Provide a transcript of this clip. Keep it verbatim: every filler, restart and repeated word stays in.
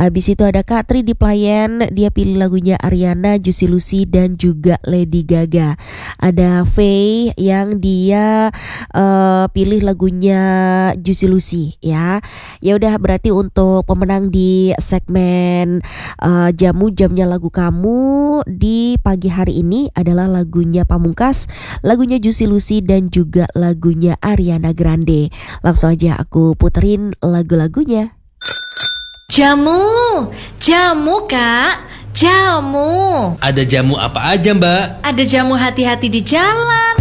Abis itu ada Kak Tri di Playen, dia pilih lagunya Ariana, Juicy Lucy dan juga Lady Gaga. Ada Faye yang dia uh, pilih lagunya Juicy Lucy ya. Ya udah, berarti untuk pemenang di segmen uh, jamu jamnya lagu kamu di pagi hari ini adalah lagunya Pamungkas, lagunya Juicy Lucy dan juga lagunya Ariana Grande. Langsung aja aku puterin lagu-lagunya. Jamu, jamu Kak, jamu. Ada jamu apa aja Mbak? Ada jamu hati-hati di jalan,